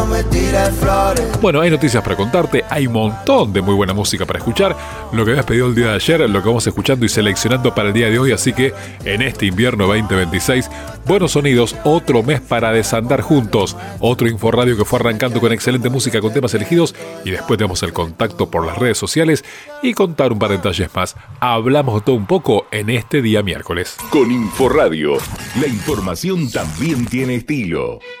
Bueno, hay noticias para contarte, hay un montón de muy buena música para escuchar. Lo que habías pedido el día de ayer, lo que vamos escuchando y seleccionando para el día de hoy. Así que en este invierno 2026, buenos sonidos, otro mes para desandar juntos. Otro Inforradio que fue arrancando con excelente música, con temas elegidos. Y después tenemos el contacto por las redes sociales y contar un par de detalles más. Hablamos de todo un poco en este día miércoles. Con Inforradio, la información también tiene estilo.